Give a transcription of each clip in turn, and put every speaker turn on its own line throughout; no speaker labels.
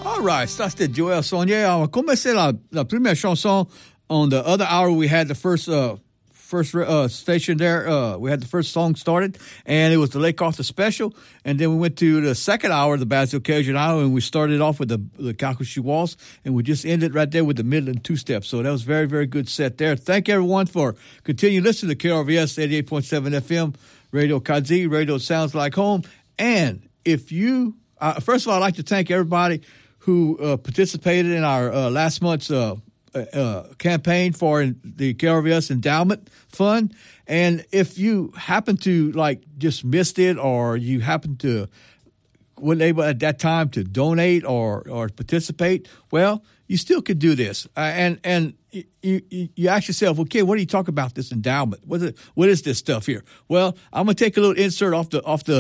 All right, ça c'était Joel Sonnier. On va commencer la première chanson. On the other hour, we had the first station there. We had the first song started, and it was the Lake Arthur Special. And then we went to the second hour of the Basil Cajun Hour, and we started off with the Calcasieu Waltz, and we just ended right there with the Midland Two-Step. So that was very, very good set there. Thank everyone for continuing listening to KRVS 88.7 FM, Radio Kazi, Radio Sounds Like Home. And if you, first of all, I'd like to thank everybody who participated in our last month's campaign for the KRVS Endowment Fund. And if you happen to just missed it, or you happen to wasn't able at that time to donate or participate, well, you still could do this. And you ask yourself, okay, what do you talk about this endowment? What is this stuff here? Well, I'm gonna take a little insert off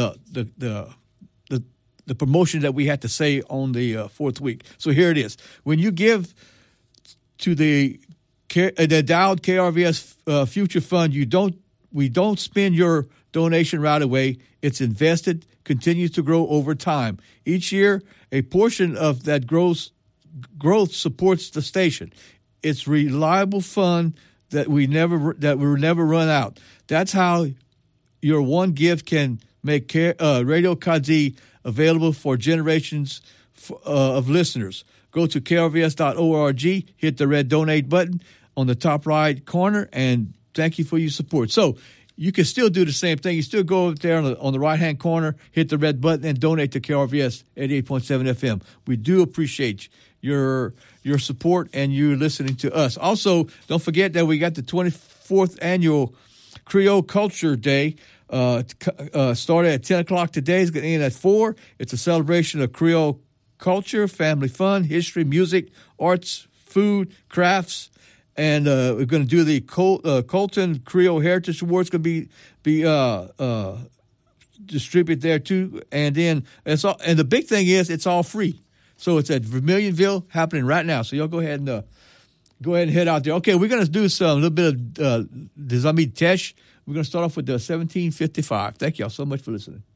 the promotion that we had to say on the fourth week. So here it is. When you give to the endowed KRVS Future Fund, we don't spend your donation right away. It's invested, continues to grow over time. Each year, a portion of that growth supports the station. It's reliable fund that we never run out. That's how your one gift can make Radio Kazi available for generations of listeners. Go to krvs.org, hit the red donate button on the top right corner, and thank you for your support. So you can still do the same thing. You still go over there on the right-hand corner, hit the red button, and donate to KRVS 88.7 FM. We do appreciate your support and you listening to us. Also, don't forget that we got the 24th annual Creole Culture Day. Started at 10 o'clock today. It's going to end at 4. It's a celebration of Creole culture, family fun, history, music, arts, food, crafts. And we're going to do the Colton Creole Heritage Awards. Going to be distributed there too. And then and the big thing is it's all free. So it's at Vermilionville, happening right now. So y'all go ahead and head out there. Okay, we're going to do a little bit of Des Amis Tesh. We're going to start off with the 1755. Thank y'all so much for listening.